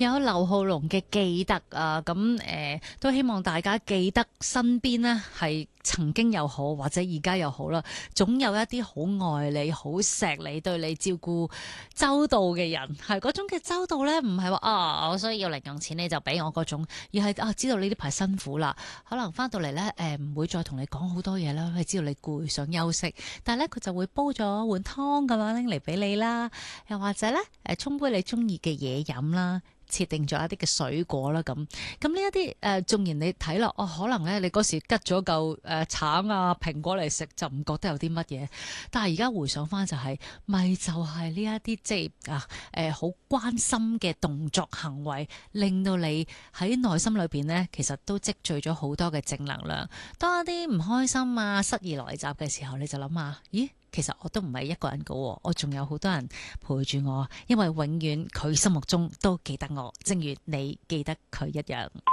有劉浩龍嘅記得啊，咁都希望大家記得身邊呢係曾經又好，或者而家又好啦，總有一啲好愛你、好錫你、對你照顧周到嘅人，係嗰種嘅周到呢，唔係話我需要零用錢你就俾我嗰種，而係知道你呢排辛苦啦，可能翻到嚟呢，唔會再同你講好多嘢啦，係知道你攰想休息，但係呢，佢就會煲咗碗湯咁樣拎嚟俾你啦，又或者呢，沖杯你中意嘅嘢飲啦。設定咗一啲嘅水果啦，咁呢一啲縱然你睇落，可能咧你嗰時吉咗嚿橙啊蘋果嚟食，就唔覺得有啲乜嘢。但係而家回想翻就係、咪就係呢一啲即係好關心嘅動作行為，令到你喺內心裏邊呢，其實都積聚咗好多嘅正能量。當一啲唔開心啊失意來襲嘅時候，你就諗下，咦？其實我都唔係一個人㗎喎，我仲有好多人陪住我，因為永遠佢心目中都記得我，正如你記得佢一樣。